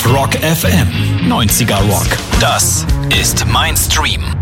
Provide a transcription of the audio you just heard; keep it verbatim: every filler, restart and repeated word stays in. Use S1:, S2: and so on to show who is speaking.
S1: Rock F M. neunziger Rock. Das ist mein Stream.